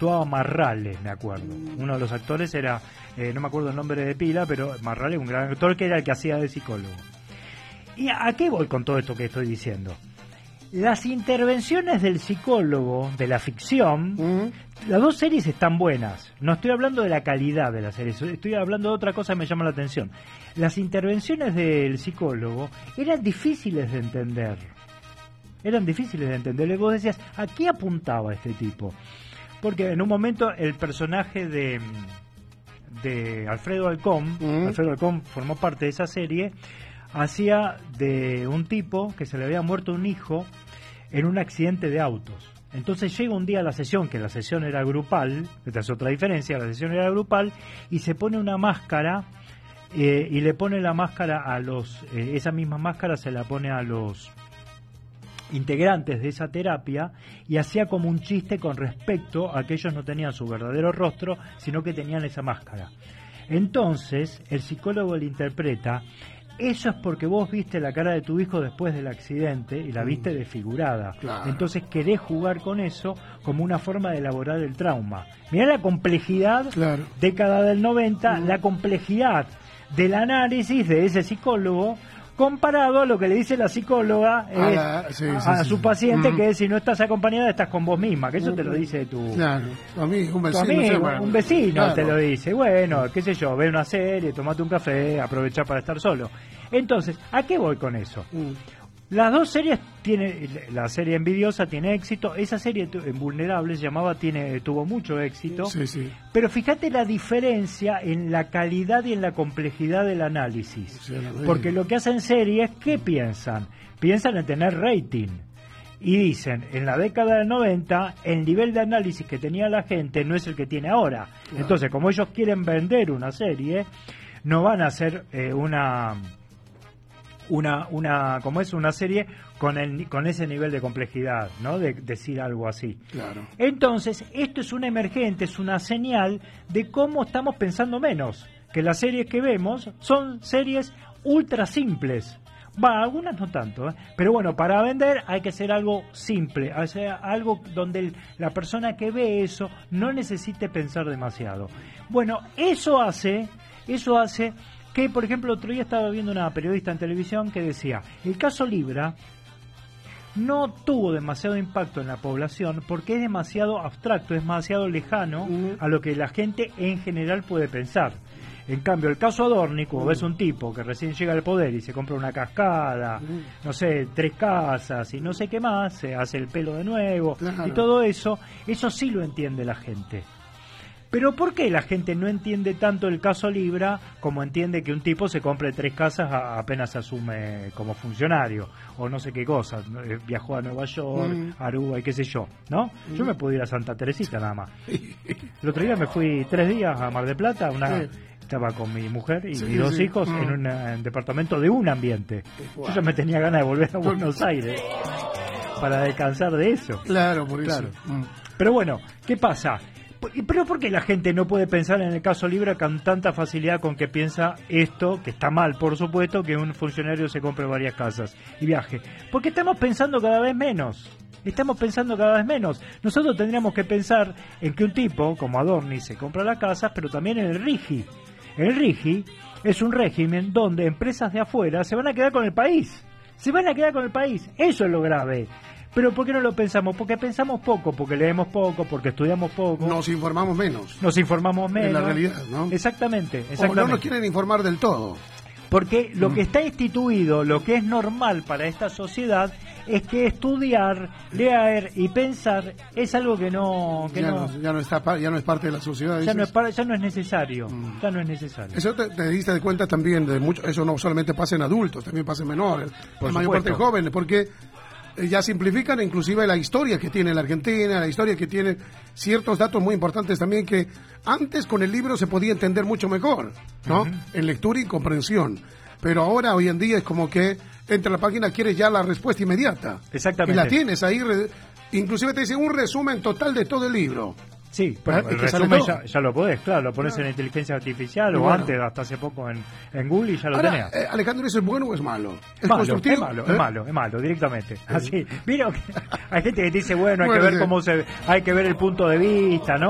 actuaba Marrales, me acuerdo. Uno de los actores era, no me acuerdo el nombre de pila, pero Marrales, un gran actor que era el que hacía de psicólogo. ¿Y a qué voy con todo esto que estoy diciendo? Las intervenciones del psicólogo, de la ficción, las dos series están buenas. No estoy hablando de la calidad de las series, estoy hablando de otra cosa que me llama la atención. Las intervenciones del psicólogo eran difíciles de entender. Y vos decías, ¿a qué apuntaba este tipo? Porque en un momento el personaje de Alfredo Alcón, Alfredo Alcón formó parte de esa serie, hacía de un tipo que se le había muerto un hijo en un accidente de autos. Entonces llega un día a la sesión, que la sesión era grupal, esta es otra diferencia, la sesión era grupal, y se pone una máscara, y le pone la máscara a los, esa misma máscara se la pone a los integrantes de esa terapia, y hacía como un chiste con respecto a que ellos no tenían su verdadero rostro, sino que tenían esa máscara. Entonces el psicólogo le interpreta: eso es porque vos viste la cara de tu hijo después del accidente y la viste desfigurada. Claro. Entonces querés jugar con eso como una forma de elaborar el trauma. Mirá la complejidad, Claro. década del 90, la complejidad del análisis de ese psicólogo comparado a lo que le dice la psicóloga a su paciente, que es: si no estás acompañada, estás con vos misma, que eso te lo dice tu amigo, un tu vecino, amigo, bueno, un vecino, claro. te lo dice. Bueno, qué sé yo, ve una serie, tomate un café, aprovechá para estar solo. Entonces, ¿a qué voy con eso? Las dos series la serie Envidiosa tiene éxito, esa serie Vulnerable se llamaba, tuvo mucho éxito, pero fíjate la diferencia en la calidad y en la complejidad del análisis, porque lo que hacen series, ¿qué piensan? Piensan en tener rating, y dicen, en la década del 90 el nivel de análisis que tenía la gente no es el que tiene ahora. Claro. Entonces, como ellos quieren vender una serie, no van a hacer una serie con ese nivel de complejidad, ¿no? De decir algo así. Claro. Entonces, esto es una emergente, es una señal de cómo estamos pensando menos, que las series que vemos son series ultra simples. Algunas no tanto, pero bueno, para vender hay que hacer algo simple, hacer algo donde la persona que ve eso no necesite pensar demasiado. Bueno, eso hace que, por ejemplo, otro día estaba viendo una periodista en televisión que decía: el caso Libra no tuvo demasiado impacto en la población porque es demasiado abstracto, es demasiado lejano a lo que la gente en general puede pensar. En cambio, el caso Adorni, como ves un tipo que recién llega al poder y se compra una cascada, no sé, 3 casas y no sé qué más, se hace el pelo de nuevo, y todo eso sí lo entiende la gente. Pero ¿por qué la gente no entiende tanto el caso Libra como entiende que un tipo se compre 3 casas apenas asume como funcionario? O no sé qué cosa, viajó a Nueva York, Aruba y qué sé yo, ¿no? Yo me pude ir a Santa Teresita nada más. El otro día me fui 3 días a Mar del Plata, estaba con mi mujer y mis 2 hijos en un departamento de un ambiente. Yo ya me tenía ganas de volver a Buenos Aires para descansar de eso. Claro, por eso. Pero bueno, ¿qué pasa? ¿Pero por qué la gente no puede pensar en el caso Libra con tanta facilidad con que piensa esto, que está mal, por supuesto, que un funcionario se compre varias casas y viaje? Porque estamos pensando cada vez menos. Nosotros tendríamos que pensar en que un tipo como Adorni se compra las casas, pero también en el RIGI. El RIGI es un régimen donde empresas de afuera se van a quedar con el país. Eso es lo grave. Pero ¿por qué no lo pensamos? Porque pensamos poco, porque leemos poco, porque estudiamos poco. Nos informamos menos. En la realidad, ¿no? Exactamente. O no nos quieren informar del todo. Porque lo que está instituido, lo que es normal para esta sociedad, es que estudiar, leer y pensar es algo que ya no es parte de la sociedad. Ya no es necesario. Ya no es necesario. Eso te diste cuenta también de mucho. Eso no solamente pasa en adultos, también pasa en menores, la mayor parte de jóvenes, porque ya simplifican inclusive la historia que tiene la Argentina, la historia que tiene ciertos datos muy importantes también, que antes con el libro se podía entender mucho mejor, ¿no? En lectura y comprensión. Pero ahora, hoy en día, es como que entra a la página, quieres ya la respuesta inmediata. Exactamente. Y la tienes ahí, inclusive te dice un resumen total de todo el libro. Sí, pero el resumen ya lo podés, claro, lo pones en inteligencia artificial o antes, hasta hace poco en Google y ya lo tenías. Alejandro, ¿eso es bueno o es malo? ¿Es constructivo? Es malo, directamente. Así, mira, hay gente que te dice, bueno, hay que ver hay que ver el punto de vista, ¿no?